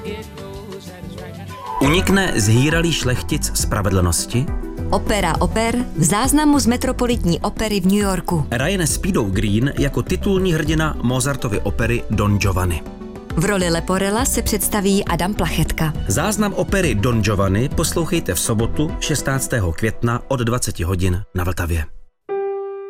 Unikne zhýralý šlechtic spravedlnosti? Opera oper v záznamu z Metropolitní opery v New Yorku. Ryan Speedo Green jako titulní hrdina Mozartovy opery Don Giovanni. V roli Leporella se představí Adam Plachetka. Záznam opery Don Giovanni poslouchejte v sobotu 16. května od 20 hodin na Vltavě.